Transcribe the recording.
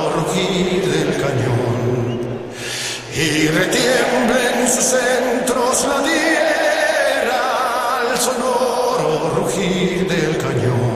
rugir del cañón y retiembla en sus centros la tierra al sonoro rugir del cañón.